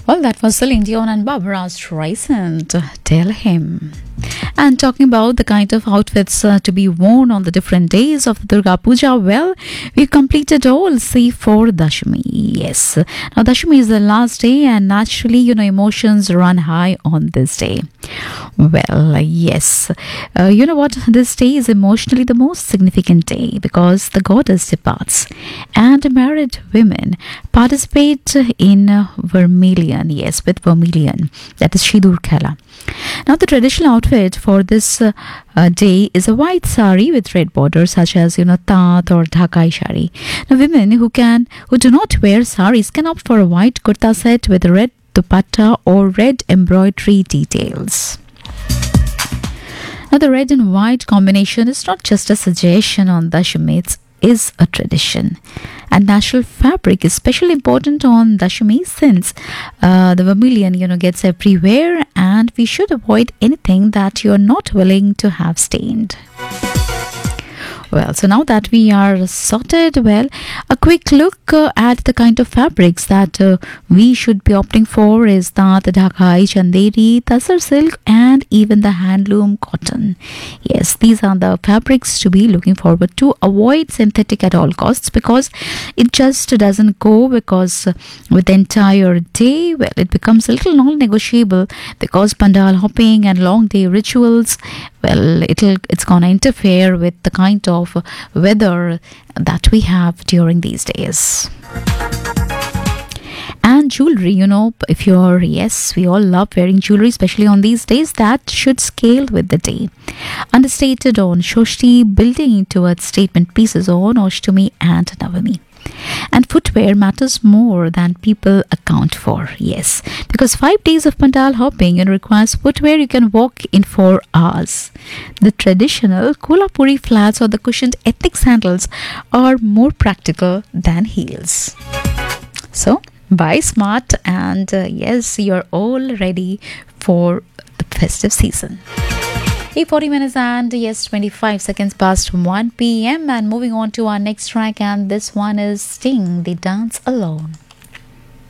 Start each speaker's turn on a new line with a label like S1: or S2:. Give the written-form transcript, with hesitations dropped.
S1: Well, that was Celine Dion and Barbara Streisand. Tell him. And talking about the kind of outfits to be worn on the different days of the Durga Puja, well, we've completed all save for Dashami. Yes. Now, Dashami is the last day, and naturally, emotions run high on this day. Well, yes. You know what? This day is emotionally the most significant day because the goddess departs, and married women participate in vermilion. Yes, with vermilion. That is Shidur Khala. Now, the traditional outfit for this day is a white sari with red borders, such as taat or dhakai sari. Now, women who do not wear saris can opt for a white kurta set with red dupatta or red embroidery details. Now, the red and white combination is not just a suggestion on Dashami, it is a tradition. And natural fabric is especially important on Dashami since the vermilion, gets everywhere, and we should avoid anything that you're not willing to have stained. Well, so now that we are sorted, well, a quick look at the kind of fabrics that we should be opting for is that the Dhakai, Chanderi, Tasar silk, and even the handloom cotton. Yes, these are the fabrics to be looking forward to. Avoid synthetic at all costs because it just doesn't go, because with the entire day, well, it becomes a little non-negotiable because pandal hopping and long day rituals, well, it's gonna interfere with the kind of weather that we have during these days. And jewelry, if yes, we all love wearing jewelry, especially on these days, that should scale with the day. Understated on Shoshti, building towards statement pieces on Ashtami and Navami. And footwear matters more than people account for. Yes, because 5 days of pandal hopping requires footwear you can walk in 4 hours. The traditional Kolhapuri flats or the cushioned ethnic sandals are more practical than heels. So buy smart, and yes, you're all ready for the festive season. 8:40 minutes and yes, 25 seconds past 1 p.m. and moving on to our next track, and this one is Sting, The Dance Alone.